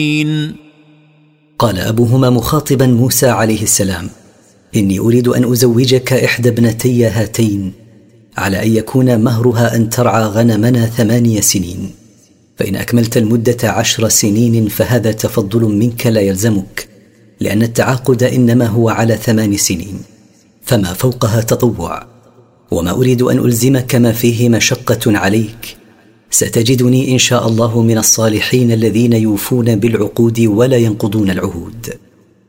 قال أبوهما مخاطبا موسى عليه السلام: إني أريد أن أزوجك إحدى ابنتي هاتين على أن يكون مهرها أن ترعى غنمنا 8 سنين، فإن أكملت المدة 10 سنين فهذا تفضل منك لا يلزمك، لأن التعاقد إنما هو على 8 سنين، فما فوقها تطوع، وما أريد أن ألزمك ما فيه مشقة عليك، ستجدني إن شاء الله من الصالحين الذين يوفون بالعقود ولا ينقضون العهود.